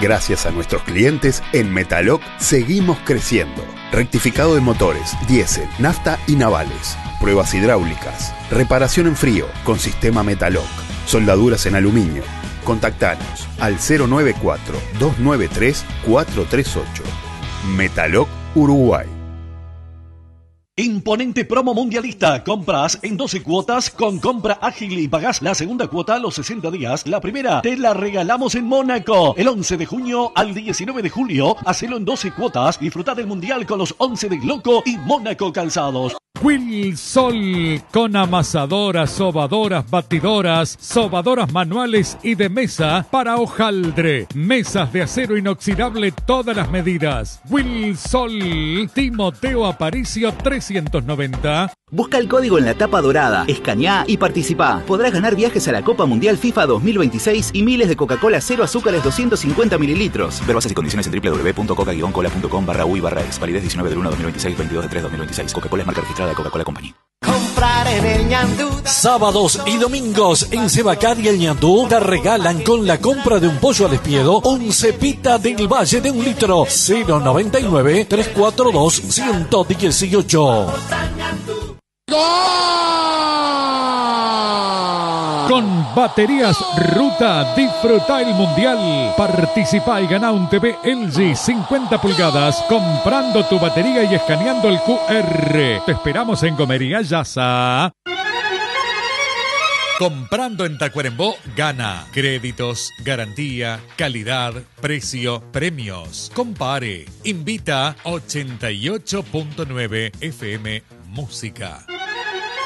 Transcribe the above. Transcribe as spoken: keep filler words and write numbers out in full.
Gracias a nuestros clientes, en Metaloc seguimos creciendo. Rectificado de motores, diésel, nafta y navales. Pruebas hidráulicas. Reparación en frío con sistema Metaloc. Soldaduras en aluminio. Contactanos al cero nueve cuatro, dos nueve tres, cuatro tres ocho. Metaloc Uruguay. Imponente promo mundialista. Compras en doce cuotas con compra ágil y pagás la segunda cuota a los sesenta días. La primera te la regalamos en Mónaco. El once de junio al diecinueve de julio. Hacelo en doce cuotas. Disfrutá del mundial con los once de Loco y Mónaco Calzados. Wilsol, con amasadoras, sobadoras, batidoras, sobadoras manuales y de mesa para hojaldre. Mesas de acero inoxidable todas las medidas. Wilsol, Timoteo Aparicio trescientos noventa. Busca el código en la tapa dorada, escaneá y participá. Podrás ganar viajes a la Copa Mundial FIFA dos mil veintiséis y miles de Coca-Cola cero azúcares doscientos cincuenta mililitros. Ver bases y condiciones en doble u doble u doble u punto coca guion cola punto com barra u y barra ex. Validez diecinueve del uno de dos mil veintiséis, veintidós de tres de dos mil veintiséis. Coca-Cola es marca registrada de Coca-Cola Company. Comprar en el Ñandú. Sábados y domingos en Sebacar y el Ñandú te regalan con la compra de un pollo al espiedo un cepita del Valle de un litro. Cero noventa y nueve, trescientos cuarenta y dos, ciento dieciocho. Con Baterías Ruta, disfruta el mundial. Participa y gana un T V L G cincuenta pulgadas comprando tu batería y escaneando el Q R. Te esperamos en Comería Yasa. Comprando en Tacuarembó, gana. Créditos, garantía, calidad, precio, premios. Compare. Invita ochenta y ocho punto nueve F M Música.